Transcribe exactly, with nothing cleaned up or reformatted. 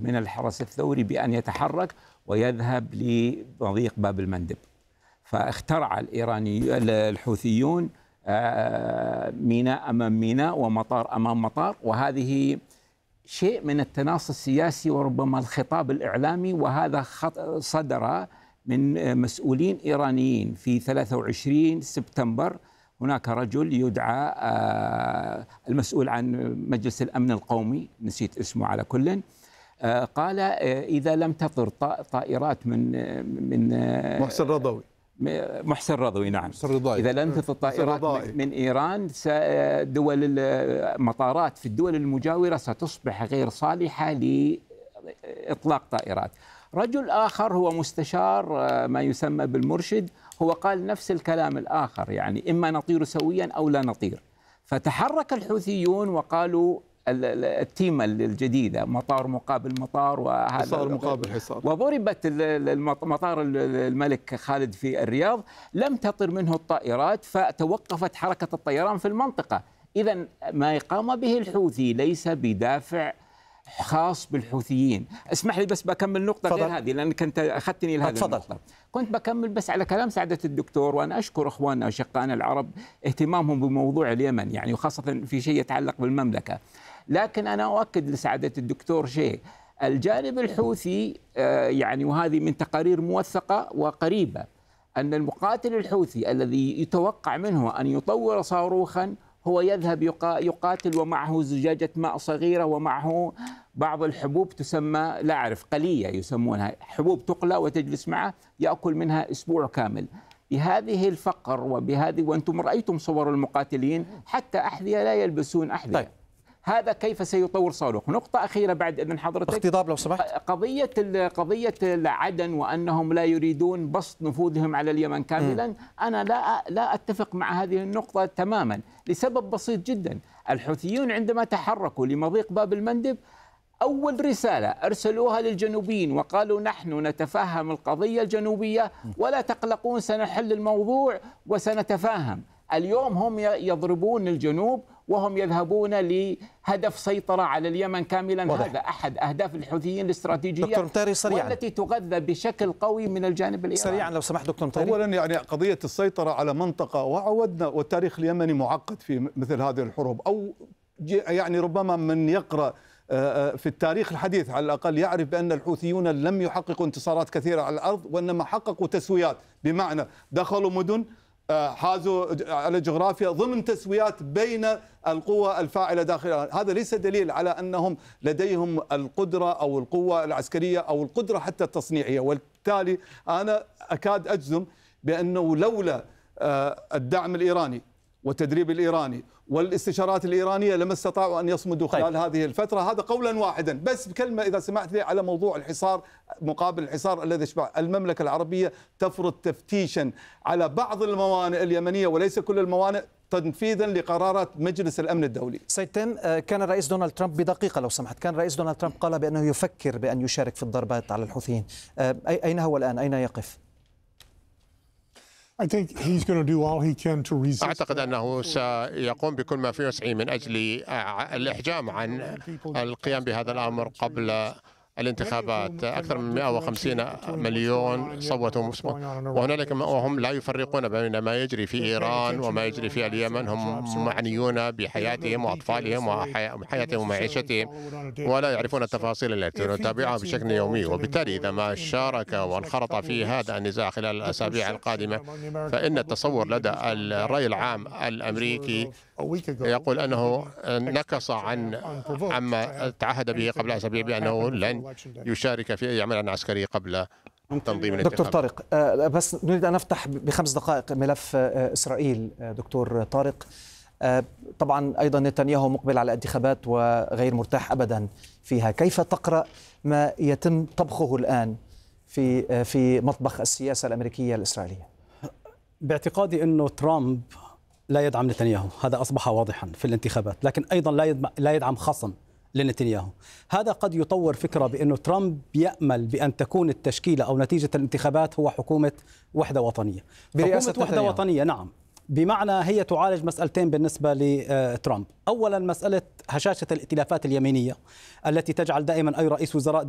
من الحرس الثوري بأن يتحرك ويذهب لمضيق باب المندب. فاخترع الإيراني الحوثيون ميناء أمام ميناء ومطار أمام مطار، وهذه شيء من التناص السياسي وربما الخطاب الإعلامي، وهذا صدر من مسؤولين إيرانيين. في ثلاثة وعشرين سبتمبر هناك رجل يدعى المسؤول عن مجلس الأمن القومي، نسيت اسمه على كل، قال إذا لم تطر طائرات من من محسن رضوي محسن رضوي نعم محسن رضاي. إذا لم تطر طائرات من إيران دول المطارات في الدول المجاورة ستصبح غير صالحة لإطلاق طائرات. رجل آخر هو مستشار ما يسمى بالمرشد، هو قال نفس الكلام الآخر، يعني إما نطير سويا أو لا نطير. فتحرك الحوثيون وقالوا التيمة الجديدة مطار مقابل مطار، وهذا حصار مقابل حصار، وضربت مطار الملك خالد في الرياض، لم تطر منه الطائرات فتوقفت حركة الطيران في المنطقة. إذن ما قام به الحوثي ليس بدافع خاص بالحوثيين. اسمح لي بس بكمل نقطة فضل. غير هذه لأنك أنت أخذتني لهذه النقطة. كنت بكمل بس على كلام سعادة الدكتور، وأنا أشكر إخواننا وأشقائنا العرب اهتمامهم بموضوع اليمن، يعني وخاصة في شيء يتعلق بالمملكة. لكن أنا أؤكد لسعادة الدكتور شيء، الجانب الحوثي يعني وهذه من تقارير موثقة وقريبة، أن المقاتل الحوثي الذي يتوقع منه أن يطور صاروخا هو يذهب يقاتل ومعه زجاجة ماء صغيرة ومعه بعض الحبوب تسمى لا أعرف قلية يسمونها، حبوب تقلى وتجلس معه يأكل منها أسبوع كامل. بهذه الفقر وبهذه، وأنتم رأيتم صور المقاتلين حتى أحذية لا يلبسون أحذية. طيب. هذا كيف سيطور صاروخ؟ نقطة أخيرة بعد إذن حضرتك، اختضاب لو سمحت. قضية قضية عدن وأنهم لا يريدون بسط نفوذهم على اليمن كاملا، م. أنا لا لا أتفق مع هذه النقطة تماما لسبب بسيط جدا. الحوثيون عندما تحركوا لمضيق باب المندب أول رسالة أرسلوها للجنوبيين وقالوا نحن نتفهم القضية الجنوبية ولا تقلقون سنحل الموضوع وسنتفاهم. اليوم هم يضربون الجنوب وهم يذهبون لهدف سيطرة على اليمن كاملا. واضح. هذا أحد أهداف الحوثيين الاستراتيجية دكتور مطيري سريعا، والتي تغذى بشكل قوي من الجانب الإيراني. سريعا لو سمحت دكتور مطيري. أولا يعني قضية السيطرة على منطقة، وعودنا والتاريخ اليمني معقد في مثل هذه الحروب، أو يعني ربما من يقرأ في التاريخ الحديث على الأقل يعرف بأن الحوثيون لم يحققوا انتصارات كثيرة على الأرض، وإنما حققوا تسويات، بمعنى دخلوا مدن، حازوا على جغرافيا ضمن تسويات بين القوى الفاعلة داخلها. هذا ليس دليل على أنهم لديهم القدرة أو القوة العسكرية أو القدرة حتى التصنيعية، وبالتالي أنا أكاد أجزم بأنه لولا الدعم الإيراني والتدريب الإيراني والاستشارات الإيرانية لما استطاعوا أن يصمدوا خلال طيب. هذه الفترة. هذا قولا واحدا. بس بكلمة إذا سمحت لي على موضوع الحصار مقابل الحصار الذي يشبع، المملكة العربية تفرض تفتيشا على بعض الموانئ اليمنية وليس كل الموانئ تنفيذا لقرارات مجلس الأمن الدولي. سيد تيم، كان الرئيس دونالد ترامب بدقيقة لو سمحت، كان الرئيس دونالد ترامب قال بأنه يفكر بأن يشارك في الضربات على الحوثيين. أين هو الآن؟ أين يقف؟ أعتقد أنه سيقوم بكل ما في وسعه من أجل الإحجام عن القيام بهذا الأمر قبل الانتخابات. أكثر من مئة وخمسين مليون صوتوا، وهنالك وهم لا يفرقون بين ما يجري في إيران وما يجري في اليمن. هم معنيون بحياتهم وأطفالهم وحياتهم ومعيشتهم، ولا يعرفون التفاصيل التي نتابعها بشكل يومي. وبالتالي إذا ما شارك وانخرط في هذا النزاع خلال الأسابيع القادمة، فإن التصور لدى الرأي العام الأمريكي يقول أنه نكص عن عما تعهد به قبل أسابيع بأنه لن يشارك في أي عمل عسكري قبل تنظيم الانتخابات. دكتور طارق، بس نريد أن نفتح بخمس دقائق ملف إسرائيل. دكتور طارق، طبعا أيضا نتنياهو مقبل على انتخابات وغير مرتاح أبدا فيها، كيف تقرأ ما يتم طبخه الآن في في مطبخ السياسة الأمريكية الإسرائيلية؟ باعتقادي أنه ترامب لا يدعم نتنياهو، هذا أصبح واضحا في الانتخابات، لكن أيضا لا يدعم خصم لنتنياهو. هذا قد يطور فكرة بأنه ترامب يأمل بأن تكون التشكيلة أو نتيجة الانتخابات هو حكومة وحدة وطنية. برئاسة حكومة وحدة وطنية، نعم، بمعنى هي تعالج مسألتين بالنسبة لترامب. أولا مسألة هشاشة الائتلافات اليمينية التي تجعل دائما أي رئيس وزراء